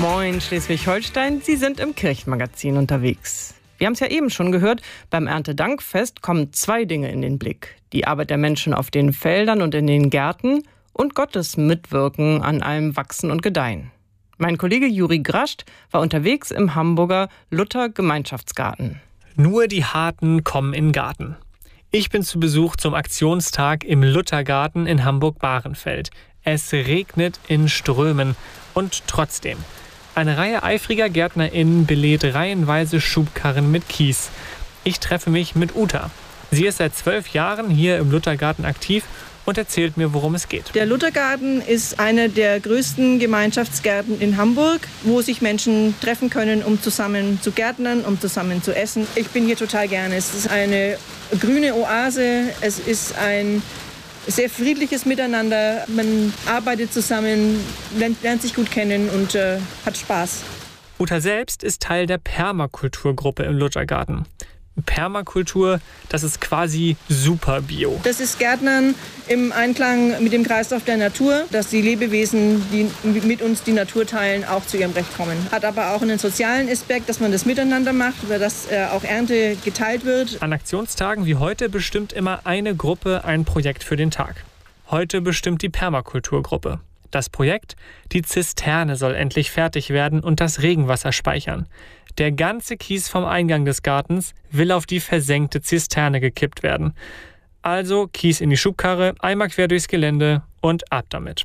Moin Schleswig-Holstein, Sie sind im Kirchenmagazin unterwegs. Wir haben es ja eben schon gehört, beim Erntedankfest kommen 2 Dinge in den Blick. Die Arbeit der Menschen auf den Feldern und in den Gärten und Gottes Mitwirken an allem Wachsen und Gedeihen. Mein Kollege Juri Grascht war unterwegs im Hamburger Luther-Gemeinschaftsgarten. Nur die Harten kommen in den Garten. Ich bin zu Besuch zum Aktionstag im Luthergarten in Hamburg-Bahrenfeld. Es regnet in Strömen und trotzdem. Eine Reihe eifriger GärtnerInnen belädt reihenweise Schubkarren mit Kies. Ich treffe mich mit Uta. Sie ist seit 12 Jahren hier im Luthergarten aktiv und erzählt mir, worum es geht. Der Luthergarten ist einer der größten Gemeinschaftsgärten in Hamburg, wo sich Menschen treffen können, um zusammen zu gärtnern, um zusammen zu essen. Ich bin hier total gerne. Es ist eine grüne Oase, es ist ein sehr friedliches Miteinander. Man arbeitet zusammen, lernt sich gut kennen und hat Spaß. Uta selbst ist Teil der Permakulturgruppe im Luthergarten. Permakultur, das ist quasi super Bio. Das ist Gärtnern im Einklang mit dem Kreislauf der Natur, dass die Lebewesen, die mit uns die Natur teilen, auch zu ihrem Recht kommen. Hat aber auch einen sozialen Aspekt, dass man das miteinander macht, dass auch Ernte geteilt wird. An Aktionstagen wie heute bestimmt immer eine Gruppe ein Projekt für den Tag. Heute bestimmt die Permakulturgruppe. Das Projekt? Die Zisterne soll endlich fertig werden und das Regenwasser speichern. Der ganze Kies vom Eingang des Gartens will auf die versenkte Zisterne gekippt werden. Also Kies in die Schubkarre, einmal quer durchs Gelände und ab damit.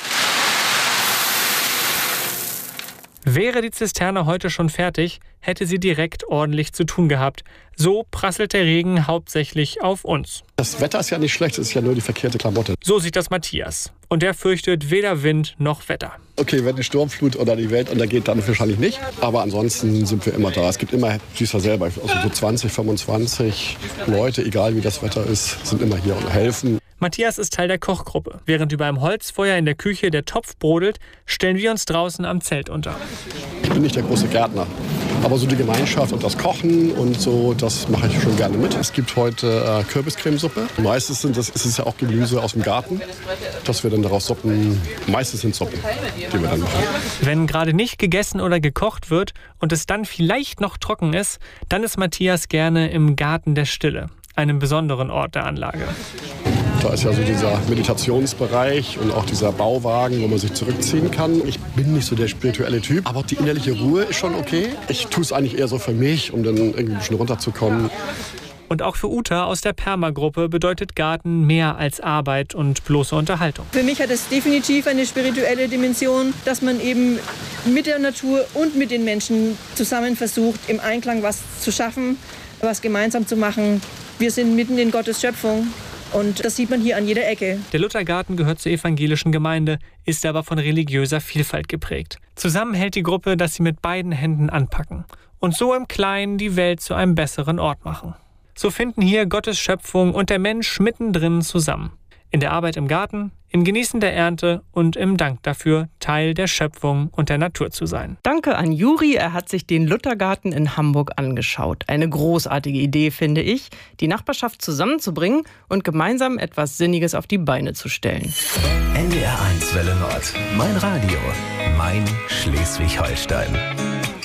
Wäre die Zisterne heute schon fertig, hätte sie direkt ordentlich zu tun gehabt. So prasselt der Regen hauptsächlich auf uns. Das Wetter ist ja nicht schlecht, es ist ja nur die verkehrte Klamotte. So sieht das Matthias. Und der fürchtet weder Wind noch Wetter. Okay, wenn die Sturmflut oder die Welt untergeht, dann wahrscheinlich nicht. Aber ansonsten sind wir immer da. Es gibt immer, siehst du ja selber, also so 20, 25 Leute, egal wie das Wetter ist, sind immer hier und helfen. Matthias ist Teil der Kochgruppe. Während über einem Holzfeuer in der Küche der Topf brodelt, stellen wir uns draußen am Zelt unter. Ich bin nicht der große Gärtner, aber so die Gemeinschaft und das Kochen und so, das mache ich schon gerne mit. Es gibt heute Kürbiscremesuppe. Meistens ist es ja auch Gemüse aus dem Garten, dass wir dann daraus Suppen, meistens sind Suppen, die wir dann machen. Wenn gerade nicht gegessen oder gekocht wird und es dann vielleicht noch trocken ist, dann ist Matthias gerne im Garten der Stille, einem besonderen Ort der Anlage. Da ist ja so dieser Meditationsbereich und auch dieser Bauwagen, wo man sich zurückziehen kann. Ich bin nicht so der spirituelle Typ, aber die innerliche Ruhe ist schon okay. Ich tue es eigentlich eher so für mich, um dann irgendwie ein bisschen runterzukommen. Und auch für Uta aus der Perma-Gruppe bedeutet Garten mehr als Arbeit und bloße Unterhaltung. Für mich hat es definitiv eine spirituelle Dimension, dass man eben mit der Natur und mit den Menschen zusammen versucht, im Einklang was zu schaffen, was gemeinsam zu machen. Wir sind mitten in Gottes Schöpfung. Und das sieht man hier an jeder Ecke. Der Luthergarten gehört zur evangelischen Gemeinde, ist aber von religiöser Vielfalt geprägt. Zusammen hält die Gruppe, dass sie mit beiden Händen anpacken und so im Kleinen die Welt zu einem besseren Ort machen. So finden hier Gottes Schöpfung und der Mensch mittendrin zusammen. In der Arbeit im Garten, im Genießen der Ernte und im Dank dafür, Teil der Schöpfung und der Natur zu sein. Danke an Juri, er hat sich den Luthergarten in Hamburg angeschaut. Eine großartige Idee, finde ich, die Nachbarschaft zusammenzubringen und gemeinsam etwas Sinniges auf die Beine zu stellen. NDR 1 Welle Nord, mein Radio, mein Schleswig-Holstein.